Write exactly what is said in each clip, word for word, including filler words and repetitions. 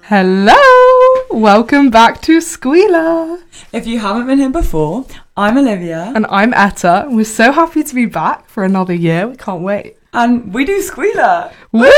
Hello! Welcome back to Squealer. If you haven't been here before, I'm Olivia. And I'm Etta. We're so happy to be back for another year. We can't wait. And we do Squealer. Woo!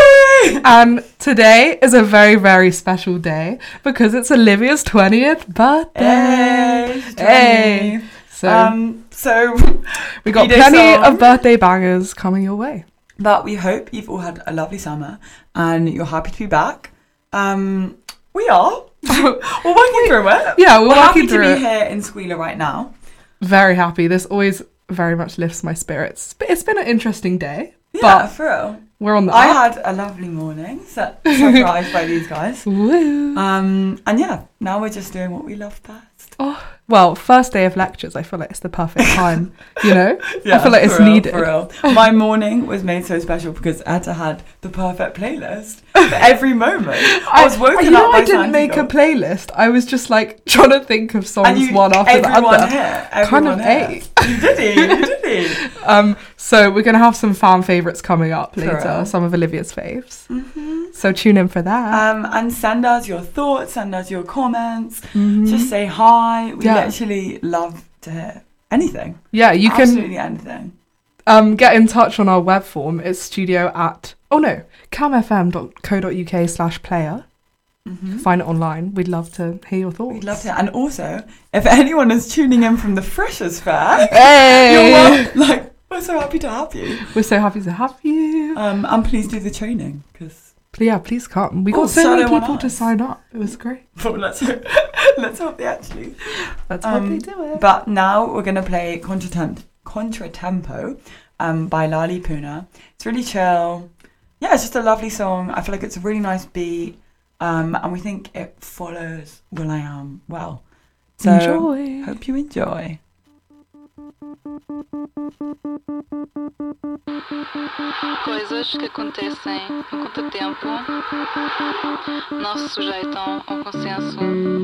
And today is a very, very special day because it's Olivia's twentieth birthday. Hey! Hey! So, um, so we got B-Day plenty song. of birthday bangers coming your way. But we hope you've all had a lovely summer and you're happy to be back. Um, we are. We're working through it. Yeah, we're, We're happy working to through be it. here in Squealer right now. Very happy. This always very much lifts my spirits. But it's been an interesting day. Yeah, but for real. We're on the I up. had a lovely morning, so surprised by these guys. Woo. Um, and yeah, now we're just doing what we love best. Oh, well, first day of lectures, I feel like it's the perfect time, you know? Yeah, I feel like it's for real, needed. For real. My morning was made so special because Etta had the perfect playlist for every moment. I was woken you know, up by I didn't make a Santiago. playlist. I was just like trying to think of songs And you, one after the everyone other. Here, Kind everyone of here. ate. You did it, you did it. Um, so we're going to have some fan favourites coming up For later, real. some of Olivia's faves. Mm-hmm. So tune in for that. Um, and send us your thoughts, send us your comments. Mhm. Just say hi. We Yeah. literally love to hear anything. Yeah, you can Absolutely anything. um, get in touch on our web form. It's studio at, oh no, camfm.co.uk slash player. Mm-hmm. Find it online. We'd love to hear your thoughts. We'd love to. And also, if anyone is tuning in from the Freshers Fair, Hey! you're wel- like, we're so happy to have you. We're so happy to have you. Um, and please do the training because But yeah, please come. We got Oh, so shadow many on people to us. sign up. It was great. well, let's hope, let's hope they actually. Let's Um, hope they do it. But now we're gonna play Contratemp- Contratempo um, by Lali Puna. It's really chill. Yeah, it's just a lovely song. I feel like it's a really nice beat, um, and we think it follows Will I Am well. So Enjoy. hope you enjoy. Coisas que acontecem a contratempo não se sujeitam ao consenso